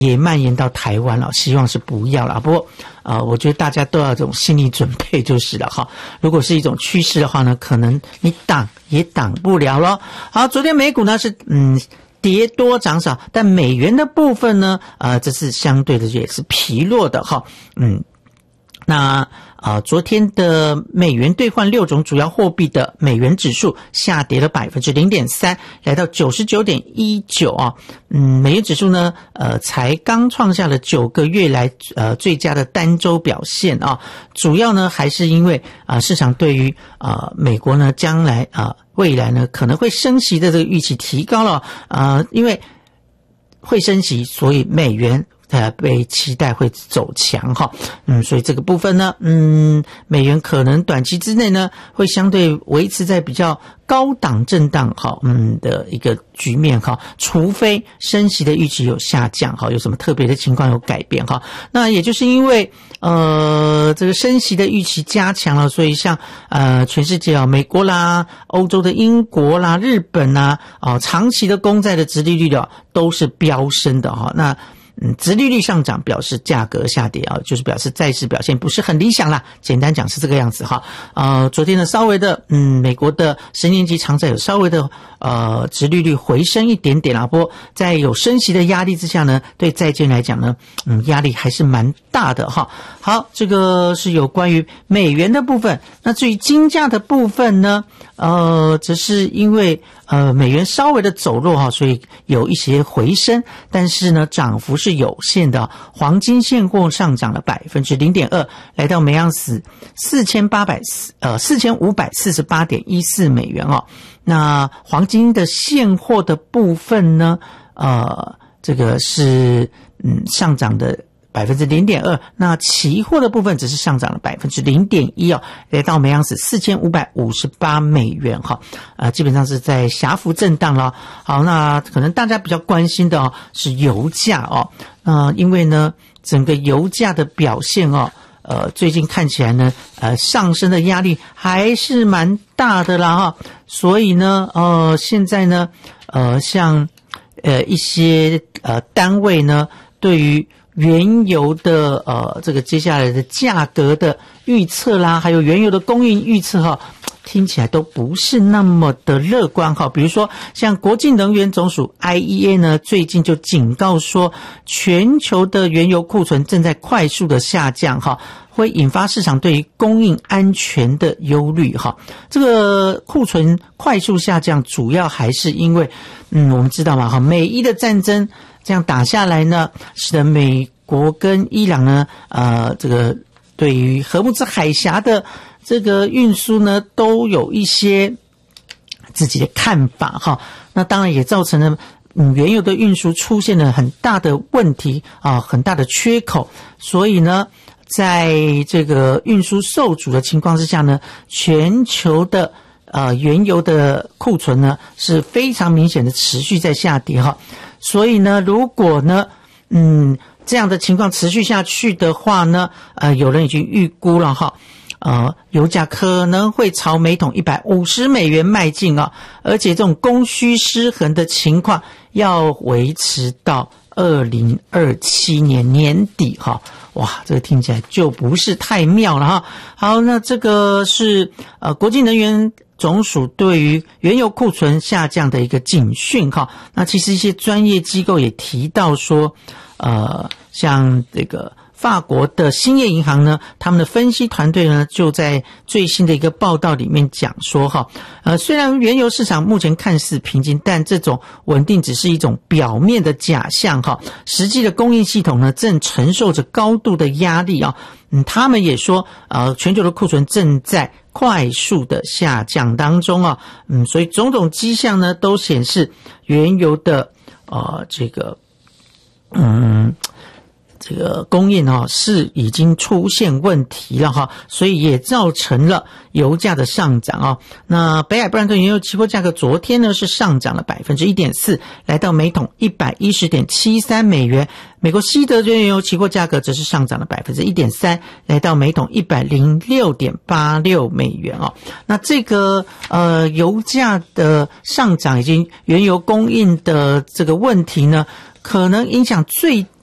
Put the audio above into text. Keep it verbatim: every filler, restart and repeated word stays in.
也蔓延到台湾了，希望是不要了。不过，呃，我觉得大家都要有这种心理准备就是了哈。如果是一种趋势的话呢，可能你挡也挡不了咯。好，昨天美股呢是嗯跌多涨少，但美元的部分呢，呃，这是相对的也是疲弱的哈。嗯，那。啊、呃，昨天的美元兑换六种主要货币的美元指数下跌了 百分之零点三， 来到 九十九点一九 啊。嗯，美元指数呢，呃，才刚创下了九个月来呃最佳的单周表现啊。主要呢还是因为啊、呃、市场对于啊、呃、美国呢将来啊、呃、未来呢可能会升息的这个预期提高了啊、呃，因为会升息，所以美元。呃，被期待会走强哈，嗯，所以这个部分呢，嗯，美元可能短期之内呢，会相对维持在比较高档震荡哈，嗯的一个局面哈，除非升息的预期有下降哈，有什么特别的情况有改变哈，那也就是因为呃这个升息的预期加强了，所以像呃全世界啊，美国啦、欧洲的英国啦、日本啦啊，长期的公债的殖利率的都是飙升的哈，那。嗯，殖利率上涨表示价格下跌啊，就是表示债市表现不是很理想啦。简单讲是这个样子哈。呃，昨天呢稍微的，嗯，美国的十年期长债有稍微的呃殖利率回升一点点啦。不过在有升息的压力之下呢，对债券来讲呢，嗯，压力还是蛮大的哈。好，这个是有关于美元的部分。那至于金价的部分呢，呃，只是因为呃美元稍微的走弱哈，所以有一些回升，但是呢涨幅是有限的。黄金现货上涨了 百分之零点二， 来到每盎司四千八百呃四千五百四十八点一四美元哦。那黄金的现货的部分呢，呃这个是嗯上涨的百分之零点二， 那期货的部分只是上涨了 百分之零点一 哦，来到每盎司四千五百五十八美元哈，呃基本上是在狭幅震荡了。好，那可能大家比较关心的哦是油价哦，呃因为呢整个油价的表现哦，呃最近看起来呢呃上升的压力还是蛮大的啦哈，所以呢呃现在呢呃像呃一些呃单位呢对于原油的呃这个接下来的价格的预测啦，还有原油的供应预测哈，听起来都不是那么的乐观哈。比如说像国际能源总署 I E A 呢，最近就警告说，全球的原油库存正在快速的下降哈，会引发市场对于供应安全的忧虑哈。这个库存快速下降，主要还是因为嗯我们知道嘛哈，美伊的战争这样打下来呢，使得美国跟伊朗呢，呃，这个对于荷姆兹海峡的这个运输呢，都有一些自己的看法哈。那当然也造成了嗯原油的运输出现了很大的问题啊，很大的缺口。所以呢，在这个运输受阻的情况之下呢，全球的呃原油的库存呢是非常明显的持续在下跌哈。所以呢，如果呢，嗯，这样的情况持续下去的话呢，呃，有人已经预估了哈，呃，油价可能会朝每桶一百五十美元迈进啊，而且这种供需失衡的情况要维持到二零二七年年底哈。哇，这个听起来就不是太妙了哈。好，那这个是呃国际能源总署对于原油库存下降的一个警讯哈。那其实一些专业机构也提到说，呃，像这个法国的兴业银行呢，他们的分析团队呢，就在最新的一个报道里面讲说哈，呃，虽然原油市场目前看似平静，但这种稳定只是一种表面的假象哈，实际的供应系统呢，正承受着高度的压力啊。嗯，他们也说，呃，全球的库存正在快速的下降当中啊，嗯，所以种种迹象呢，都显示原油的呃这个，嗯。这个供应啊是已经出现问题了哈，所以也造成了油价的上涨啊。那北海布兰特原油期货价格昨天呢是上涨了 百分之一点四， 来到每桶 一百一十点七三美元。美国西德原油期货价格则是上涨了 百分之一点三， 来到每桶 一百零六点八六美元哦。那这个呃油价的上涨以及原油供应的这个问题呢，可能影响最